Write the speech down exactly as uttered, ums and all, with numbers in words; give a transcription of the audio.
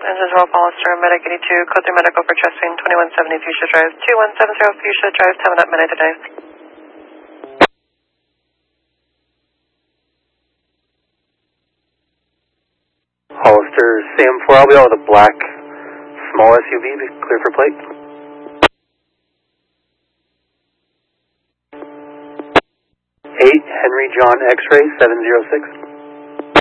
Engines roll, Hollister, Medic eighty-two, code three medical for chest pain, twenty-one seventy Fuchsia Drive, two one seven zero Fuchsia Drive, seven up midnight today. Hollister, Sam four, I'll be out with a black small S U V, clear for plate. eight Henry John X-ray, seven zero six.